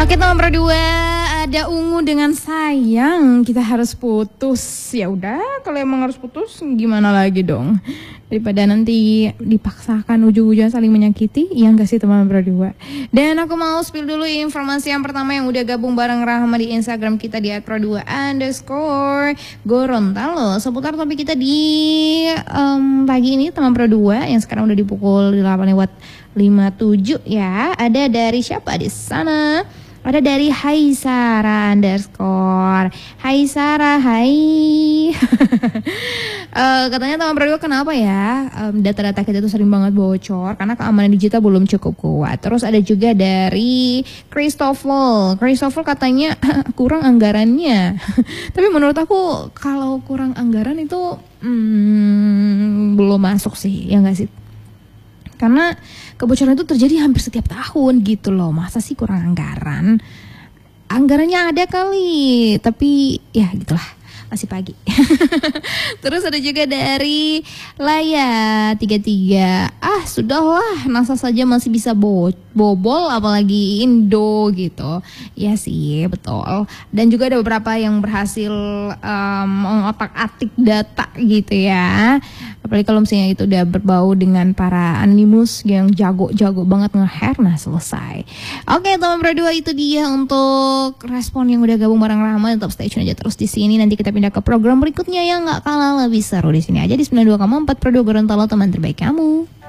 Oke teman berdua, ada Ungu dengan Sayang. Kita harus putus. Ya udah, kalau emang harus putus gimana lagi dong? Daripada nanti dipaksakan ujung-ujungnya saling menyakiti. Iya enggak sih teman berdua? Dan aku mau spill dulu informasi yang pertama yang udah gabung bareng Rahma di Instagram kita di @pro2_Gorontalo seputar topik kita di pagi ini teman berdua yang sekarang udah di pukul 8:57 ya. Ada dari siapa di sana? Ada dari Haisara _ Hai Sarah, hai. Katanya teman berdua kenapa ya data-data kita tuh sering banget bocor karena keamanan digital belum cukup kuat. Terus ada juga dari Christopher katanya kurang anggarannya. Tapi menurut aku kalau kurang anggaran itu belum masuk sih, ya nggak sih? Karena kebocoran itu terjadi hampir setiap tahun gitu loh. Masa sih kurang anggaran? Anggarannya ada kali, tapi ya gitulah, masih pagi. Terus ada juga dari Laya 33. Sudahlah, NASA saja masih bisa bobol apalagi Indo gitu. Ya sih, betul. Dan juga ada beberapa yang berhasil mengotak-atik data gitu ya. Apalagi kalau misalnya itu udah berbau dengan para animus yang jago banget nge-hack, nah selesai. Oke teman berdua, itu dia untuk respon yang udah gabung bareng Rahma. Tetap stay tune aja terus di sini. Nanti kita pindah ke program berikutnya yang nggak kalah lebih seru di sini aja di 92,4 Pro 2 Gorontalo, teman terbaik kamu.